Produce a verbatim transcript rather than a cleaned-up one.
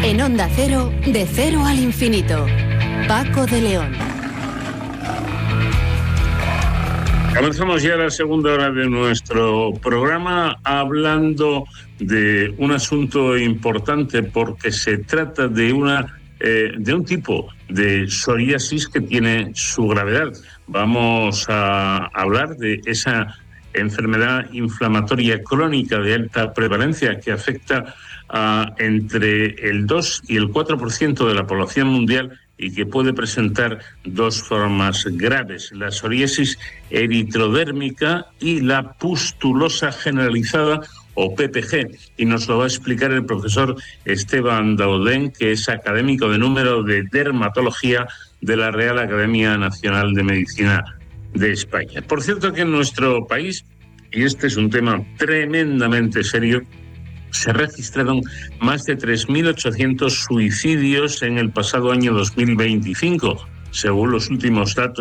En Onda Cero, de cero al infinito. Paco de León. Comenzamos ya la segunda hora de nuestro programa hablando de un asunto importante porque se trata de una eh, de un tipo de psoriasis que tiene su gravedad. Vamos a hablar de esa enfermedad inflamatoria crónica de alta prevalencia que afecta a entre el dos y el cuatro por ciento de la población mundial y que puede presentar dos formas graves, la psoriasis eritrodérmica y la pustulosa generalizada o P P G, y nos lo va a explicar el profesor Esteban Daudén, que es académico de número de dermatología de la Real Academia Nacional de Medicina de España. Por cierto que en nuestro país, y este es un tema tremendamente serio, se registraron más de tres mil ochocientos suicidios en el pasado año dos mil veinticinco, según los últimos datos